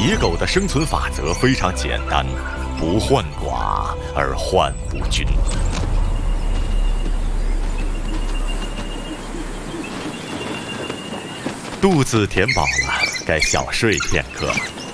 野狗的生存法则非常简单：不患寡而患不均。肚子填饱了，该小睡片刻。